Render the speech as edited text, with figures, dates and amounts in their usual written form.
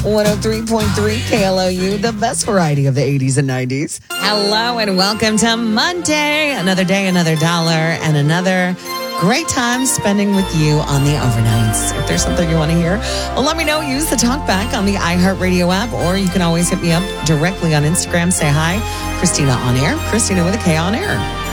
103.3 KLOU, the best variety of the 80s and 90s. Hello and welcome to Monday. Another day, another dollar, and another great time spending with you on the overnights. If there's something you want to hear, well, let me know. Use the talkback on the iHeartRadio app, or you can always hit me up directly on Instagram. Say hi, Christina on air. Christina with a K on air.